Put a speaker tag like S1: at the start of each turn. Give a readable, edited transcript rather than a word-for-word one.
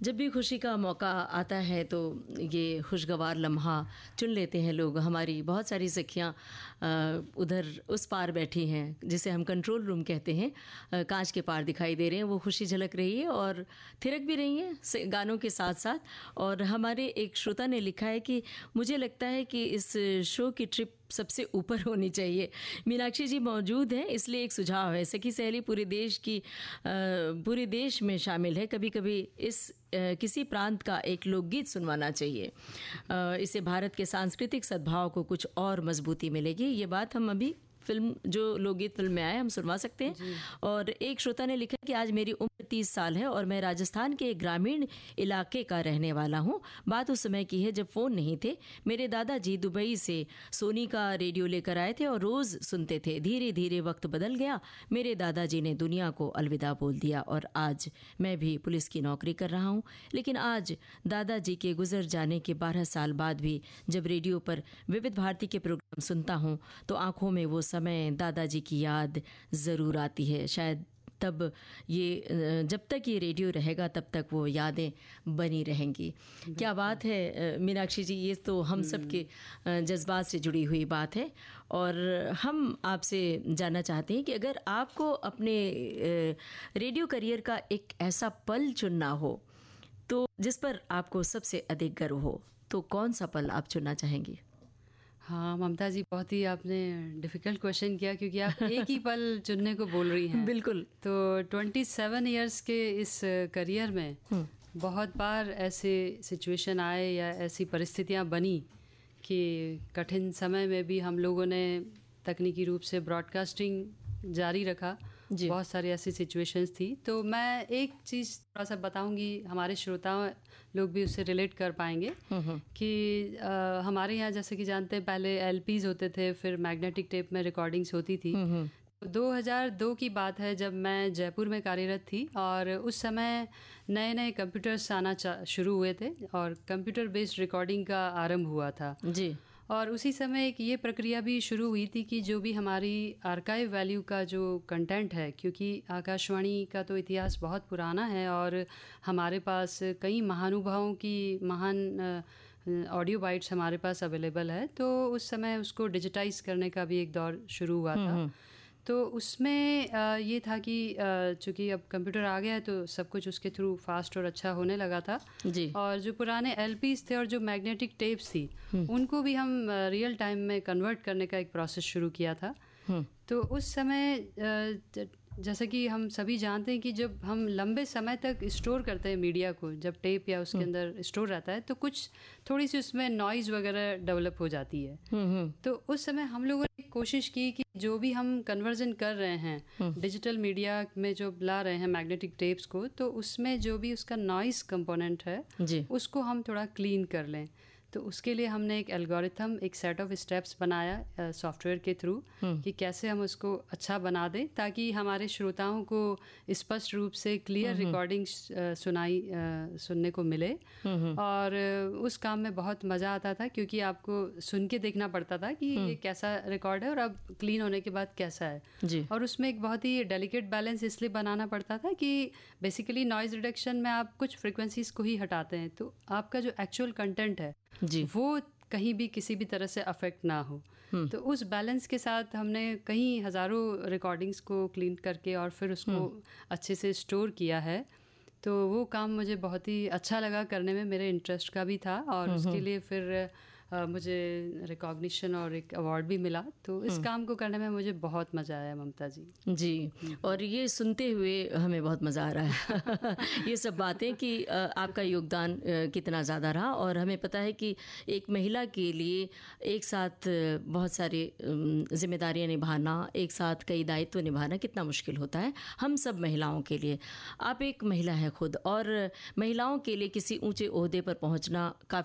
S1: जब भी खुशी का मौका आता है तो ये खुशगवार लम्हा चुन लेते हैं लोग। हमारी बहुत सारी सखियाँ उधर उस पार बैठी हैं जिसे हम कंट्रोल रूम कहते हैं। कांच के पार दिखाई दे रहे हैं, वो खुशी झलक रही है और थिरक भी रही हैं गानों के साथ साथ। और हमारे एक श्रोता ने लिखा है कि मुझे लगता है कि इस शो की ट्रिप सबसे ऊपर होनी चाहिए। मीनाक्षी जी मौजूद हैं, इसलिए एक सुझाव है, सखी सहेली पूरे देश में शामिल है। कभी कभी किसी प्रांत का एक लोकगीत सुनवाना चाहिए। इससे भारत के सांस्कृतिक सद्भाव को कुछ और मजबूती मिलेगी। ये बात हम अभी फिल्म जो लोकगीत फिल्म में आए हम सुनवा सकते हैं। और एक श्रोता ने लिखा कि आज मेरी उम्र 30 साल है और मैं राजस्थान के एक ग्रामीण इलाके का रहने वाला हूँ। बात उस समय की है जब फ़ोन नहीं थे। मेरे दादाजी दुबई से सोनी का रेडियो लेकर आए थे और रोज़ सुनते थे। धीरे धीरे वक्त बदल गया, मेरे दादाजी ने दुनिया को अलविदा बोल दिया और आज मैं भी पुलिस की नौकरी कर रहा हूँ। लेकिन आज दादाजी के गुजर जाने के 12 साल बाद भी जब रेडियो पर विविध भारती के प्रोग्राम सुनता हूँ तो आंखों में वो समय दादाजी की याद ज़रूर आती है। शायद तब ये जब तक ये रेडियो रहेगा तब तक वो यादें बनी रहेंगी। क्या बात है मीनाक्षी जी, ये तो हम सब के जज्बात से जुड़ी हुई बात है। और हम आपसे जानना चाहते हैं कि अगर आपको अपने रेडियो करियर का एक ऐसा पल चुनना हो तो जिस पर आपको सबसे अधिक गर्व हो, तो कौन सा पल आप चुनना चाहेंगी?
S2: हाँ ममता जी, बहुत ही आपने डिफ़िकल्ट क्वेश्चन किया क्योंकि आप एक ही पल चुनने को बोल रही हैं।
S1: बिल्कुल।
S2: तो 27 इयर्स के इस करियर में बहुत बार ऐसे सिचुएशन आए या ऐसी परिस्थितियाँ बनी कि कठिन समय में भी हम लोगों ने तकनीकी रूप से ब्रॉडकास्टिंग जारी रखा। बहुत सारी ऐसी सिचुएशंस थी। तो मैं एक चीज़ थोड़ा सा बताऊंगी, हमारे श्रोताओं लोग भी उससे रिलेट कर पाएंगे कि हमारे यहाँ जैसे कि जानते हैं पहले LPs होते थे, फिर मैग्नेटिक टेप में रिकॉर्डिंग्स होती थी। 2002 की बात है जब मैं जयपुर में कार्यरत थी और उस समय नए नए कंप्यूटर्स आना शुरू हुए थे और कंप्यूटर बेस्ड रिकॉर्डिंग का आरंभ हुआ था जी। और उसी समय एक ये प्रक्रिया भी शुरू हुई थी कि जो भी हमारी आर्काइव वैल्यू का जो कंटेंट है, क्योंकि आकाशवाणी का तो इतिहास बहुत पुराना है और हमारे पास कई महानुभावों की महान ऑडियो बाइट्स हमारे पास अवेलेबल है, तो उस समय उसको डिजिटाइज करने का भी एक दौर शुरू हुआ था। तो उसमें ये था कि चूँकि अब कंप्यूटर आ गया है तो सब कुछ उसके थ्रू फास्ट और अच्छा होने लगा था जी। और जो पुराने LPs थे और जो मैग्नेटिक टेप्स थी उनको भी हम रियल टाइम में कन्वर्ट करने का एक प्रोसेस शुरू किया था। तो उस समय जैसे कि हम सभी जानते हैं कि जब हम लंबे समय तक स्टोर करते हैं मीडिया को, जब टेप या उसके अंदर स्टोर रहता है तो कुछ थोड़ी सी उसमें नॉइज़ वगैरह डेवलप हो जाती है। तो उस समय हम लोगों ने कोशिश की कि जो भी हम कन्वर्जन कर रहे हैं डिजिटल मीडिया में जो ला रहे हैं मैग्नेटिक टेप्स को, तो उसमें जो भी उसका नॉइज़ कंपोनेंट है उसको हम थोड़ा क्लीन कर लें। तो उसके लिए हमने एक एल्गोरिथम, एक सेट ऑफ स्टेप्स बनाया सॉफ्टवेयर के थ्रू कि कैसे हम उसको अच्छा बना दें ताकि हमारे श्रोताओं को स्पष्ट रूप से क्लियर रिकॉर्डिंग सुनने को मिले। और उस काम में बहुत मज़ा आता था क्योंकि आपको सुन के देखना पड़ता था कि ये कैसा रिकॉर्ड है और अब क्लीन होने के बाद कैसा है जी। और उसमें एक बहुत ही डेलिकेट बैलेंस इसलिए बनाना पड़ता था कि बेसिकली नॉइज़ रिडक्शन में आप कुछ फ्रिक्वेंसीज को ही हटाते हैं, तो आपका जो एक्चुअल कंटेंट है जी वो कहीं भी किसी भी तरह से अफेक्ट ना हो। तो उस बैलेंस के साथ हमने कई हज़ारों रिकॉर्डिंग्स को क्लीन करके और फिर उसको अच्छे से स्टोर किया है। तो वो काम मुझे बहुत ही अच्छा लगा करने में, मेरे इंटरेस्ट का भी था और उसके लिए फिर मुझे रिकॉग्निशन और एक अवार्ड भी मिला। तो इस काम को करने में मुझे बहुत मज़ा आया ममता जी।
S1: जी, और ये सुनते हुए हमें बहुत मज़ा आ रहा है ये सब बातें कि आपका योगदान कितना ज़्यादा रहा। और हमें पता है कि एक महिला के लिए एक साथ बहुत सारी जिम्मेदारियां निभाना, एक साथ कई दायित्व निभाना कितना मुश्किल होता है हम सब महिलाओं के लिए। आप एक महिला हैं खुद और महिलाओं के लिए किसी ऊंचे ओहदे पर पहुंचना काफ़ी